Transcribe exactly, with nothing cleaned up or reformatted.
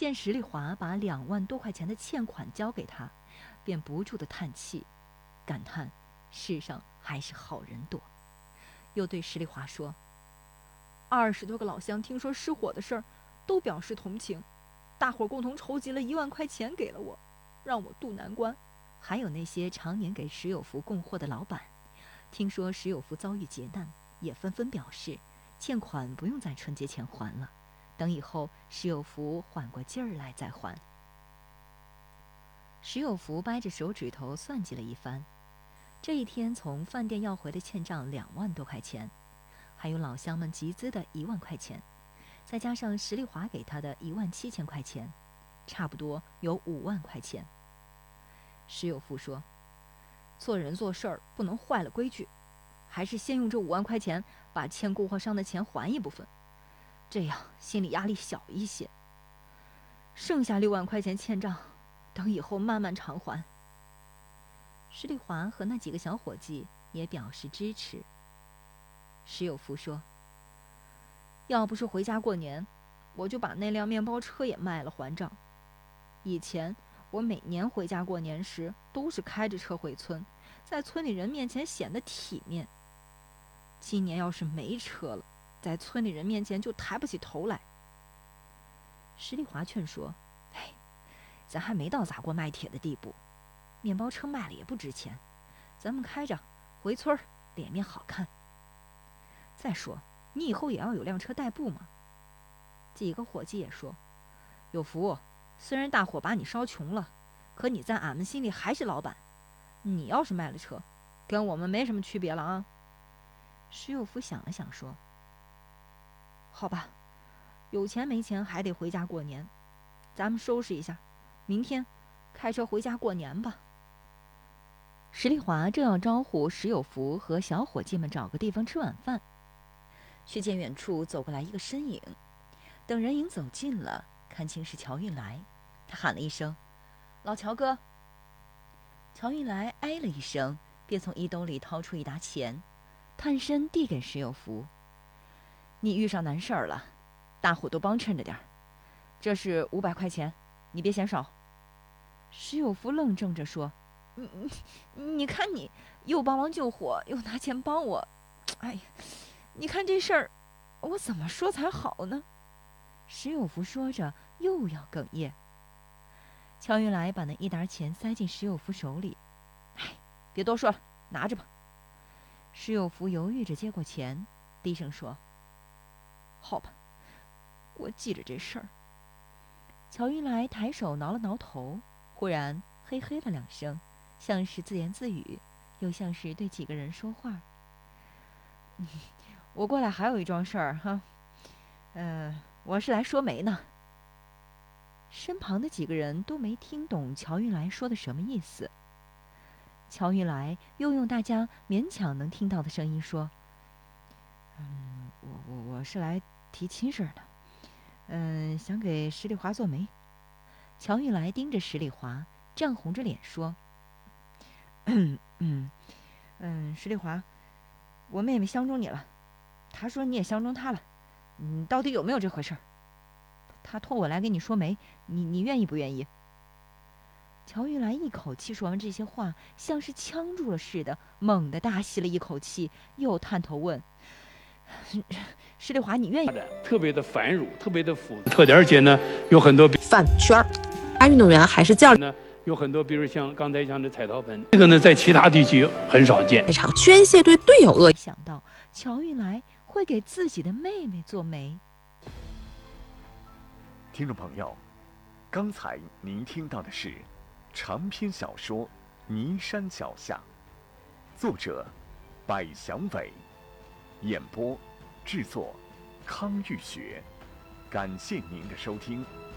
见石丽华把两万多块钱的欠款交给他，便不住地叹气，感叹世上还是好人多。又对石丽华说：二十多个老乡听说失火的事儿，都表示同情，大伙共同筹集了一万块钱给了我，让我渡难关。还有那些常年给石有福供货的老板，听说石有福遭遇劫难，也纷纷表示欠款不用在春节前还了，等以后石有福缓过劲儿来再还。石有福掰着手指头算计了一番，这一天从饭店要回的欠账两万多块钱，还有老乡们集资的一万块钱，再加上石丽华给他的一万七千块钱，差不多有五万块钱。石有福说：做人做事儿不能坏了规矩，还是先用这五万块钱把欠供货商的钱还一部分，这样心理压力小一些。剩下六万块钱欠账，等以后慢慢偿还。石丽华和那几个小伙计也表示支持。石有福说：要不是回家过年，我就把那辆面包车也卖了还账。以前我每年回家过年时都是开着车回村，在村里人面前显得体面。今年要是没车了，在村里人面前就抬不起头来。石丽华劝说：哎，咱还没到砸锅卖铁的地步，面包车卖了也不值钱，咱们开着回村脸面好看。再说你以后也要有辆车代步嘛。几个伙计也说：有福，虽然大伙把你烧穷了，可你在俺们心里还是老板，你要是卖了车，跟我们没什么区别了啊。石有福想了想说：好吧，有钱没钱还得回家过年，咱们收拾一下，明天开车回家过年吧。石丽华正要招呼石有福和小伙计们找个地方吃晚饭，却见远处走过来一个身影。等人影走近了，看清是乔运来，他喊了一声：老乔哥。乔运来哎了一声，便从衣兜里掏出一沓钱，探身递给石有福：你遇上难事儿了，大伙都帮衬着点儿，这是五百块钱，你别嫌少。石有福愣怔着说：你你你看你又帮忙救火，又拿钱帮我，哎呀，你看这事儿我怎么说才好呢？石有福说着又要哽咽。乔运来把那一沓钱塞进石有福手里：哎，别多说了，拿着吧。石有福犹豫着接过钱，低声说：好吧，我记着这事儿。乔运来抬手挠了挠头，忽然嘿嘿了两声，像是自言自语，又像是对几个人说话。嗯，我过来还有一桩事儿哈，呃，我是来说媒呢。身旁的几个人都没听懂乔运来说的什么意思。乔运来又用大家勉强能听到的声音说：嗯，我我我是来提亲事的，嗯，想给石丽华做媒。乔运来盯着石丽华，涨红着脸说：嗯嗯嗯，石丽华，我妹妹相中你了，她说你也相中她了，你到底有没有这回事儿？她托我来给你说媒，你你愿意不愿意？乔运来一口气说完这些话，像是呛住了似的，猛地大吸了一口气，又探头问：石丽华，你愿意？ 特别的繁缛，特别的复杂，特点，而且呢，有很多饭圈，爱运动员还是教呢，有很多，比如像刚才讲的彩陶盆，这个呢，在其他地区很少见。 一场宣泄对队友恶意。 想到乔运来会给自己的妹妹做媒。 听众朋友，刚才您听到的是长篇小说《尼山脚下》，作者百祥伟，演播制作康玉学。感谢您的收听。